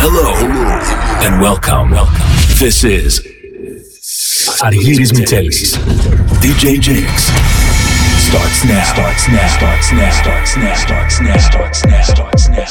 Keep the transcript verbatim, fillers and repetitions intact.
Hello, and welcome. Welcome. This is Argyris Mitelis. D J Jinx starts now. Starts now. Starts now. Starts now. Starts now. Starts now. Starts now.